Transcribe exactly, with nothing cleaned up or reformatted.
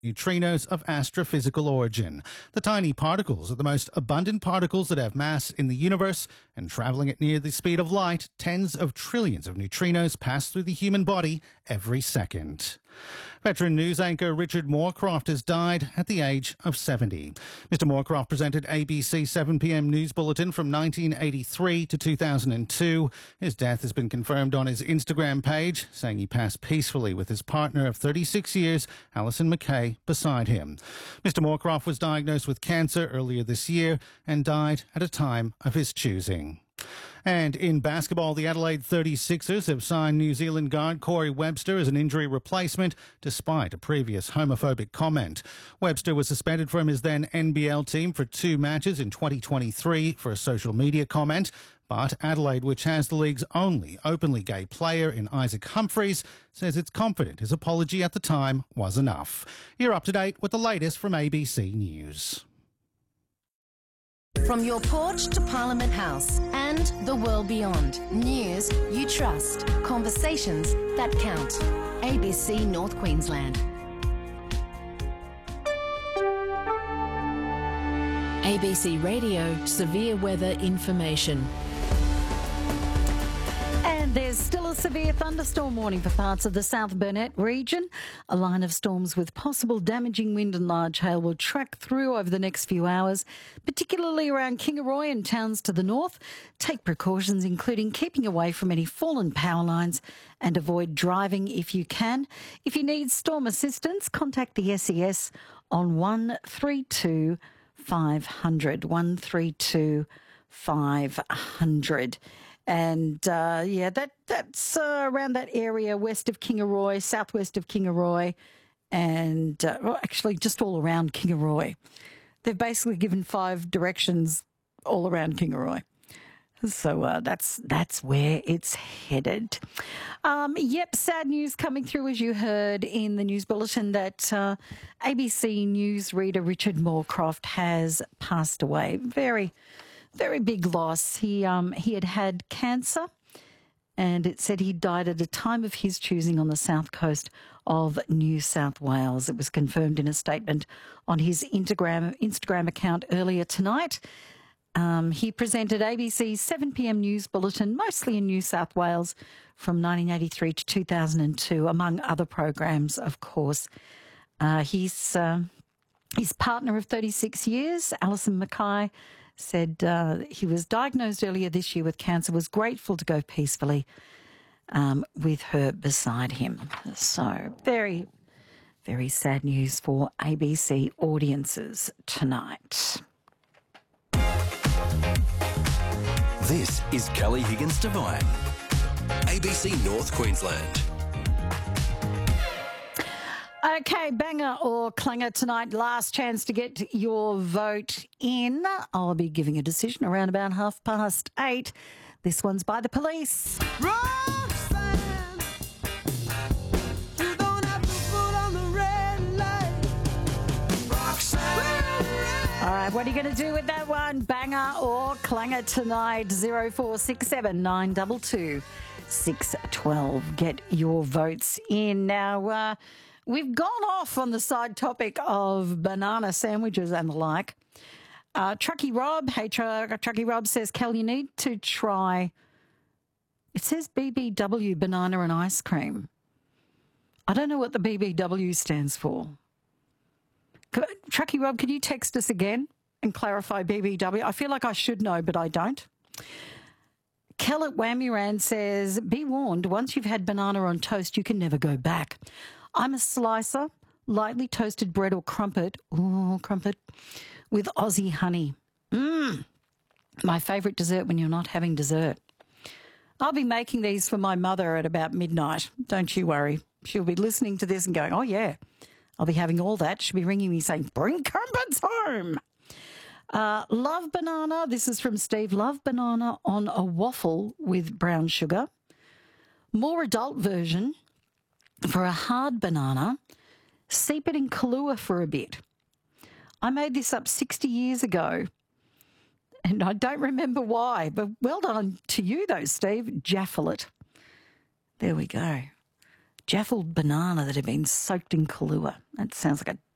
neutrinos of astrophysical origin. The tiny particles are the most abundant particles that have mass in the universe, and travelling at near the speed of light, tens of trillions of neutrinos pass through the human body every second. Veteran news anchor Richard Morecroft has died at the age of seventy. Mister Morecroft presented A B C seven p m News Bulletin from nineteen eighty-three to two thousand two. His death has been confirmed on his Instagram page, saying he passed peacefully with his partner of thirty-six years, Alison Mackay, beside him. Mister Morecroft was diagnosed with cancer earlier this year and died at a time of his choosing. And in basketball, the Adelaide thirty-sixers have signed New Zealand guard Corey Webster as an injury replacement, despite a previous homophobic comment. Webster was suspended from his then N B L team for two matches in twenty twenty-three for a social media comment. But Adelaide, which has the league's only openly gay player in Isaac Humphries, says it's confident his apology at the time was enough. You're up to date with the latest from A B C News. From your porch to Parliament House and the world beyond. News you trust. Conversations that count. A B C North Queensland. A B C Radio Severe Weather Information. And there's still a severe thunderstorm warning for parts of the South Burnett region. A line of storms with possible damaging wind and large hail will track through over the next few hours, particularly around Kingaroy and towns to the north. Take precautions, including keeping away from any fallen power lines and avoid driving if you can. If you need storm assistance, contact the S E S on one three two five hundred, one three two five hundred. And, uh, yeah, that that's uh, around that area west of Kingaroy, southwest of Kingaroy, and uh, well, actually just all around Kingaroy. They've basically given five directions all around Kingaroy. So uh, that's that's where it's headed. Um, yep, sad news coming through, as you heard in the news bulletin, that uh, A B C News reader Richard Morecroft has passed away. Very Very big loss. He um he had had cancer, and it said he died at a time of his choosing on the south coast of New South Wales. It was confirmed in a statement on his Instagram Instagram account earlier tonight. Um, he presented A B C's seven p m News Bulletin, mostly in New South Wales, from nineteen eighty-three to two thousand two, among other programs, of course. Uh, he's uh, his partner of thirty-six years, Alison Mackay, said uh, he was diagnosed earlier this year with cancer, was grateful to go peacefully um, with her beside him. So very, very sad news for A B C audiences tonight. This is Kelly Higgins Devine, A B C North Queensland. Okay, banger or clanger tonight. Last chance to get your vote in. I'll be giving a decision around about half past eight. This one's by The Police. Roxanne, you don't have to put on the red light. Roxanne. All right, what are you going to do with that one? Banger or clanger tonight? zero four six seven nine two two six one two. Get your votes in. Now, uh, we've gone off on the side topic of banana sandwiches and the like. Uh, Truckee Rob, hey, Tr- Truckee Rob says, Kel, you need to try, it says B B W, banana and ice cream. I don't know what the B B W stands for. C- Truckee Rob, can you text us again and clarify B B W? I feel like I should know, but I don't. Kel at Wammuran says, be warned, once you've had banana on toast, you can never go back. I'm a slicer, lightly toasted bread or crumpet, ooh, crumpet, with Aussie honey. Mmm, my favourite dessert when you're not having dessert. I'll be making these for my mother at about midnight. Don't you worry. She'll be listening to this and going, oh, yeah, I'll be having all that. She'll be ringing me saying, bring crumpets home. Uh, love banana. This is from Steve. Love banana on a waffle with brown sugar. More adult version. For a hard banana, steep it in Kahlua for a bit. I made this up sixty years ago, and I don't remember why, but well done to you, though, Steve. Jaffle it. There we go. Jaffled banana that had been soaked in Kahlua. That sounds like a